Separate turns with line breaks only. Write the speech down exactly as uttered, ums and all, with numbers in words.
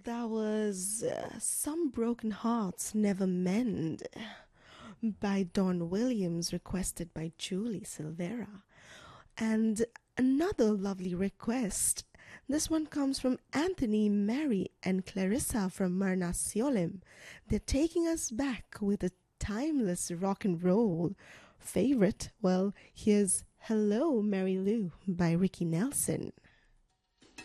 that was uh, Some Broken Hearts Never Mend by Don Williams, requested by Julie Silvera. And another lovely request. This one comes from Anthony, Mary, and Clarissa from Myrna Siolim. They're taking us back with a timeless rock and roll favorite. Well, here's Hello, Mary Lou by Ricky Nelson.